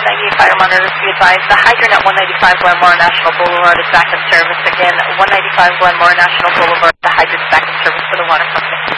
198 fire monitors, be advised. The hydrant at 195 Glenmore National Boulevard is back in service again. 195 Glenmore National Boulevard, the hydrant's back in service for the water company.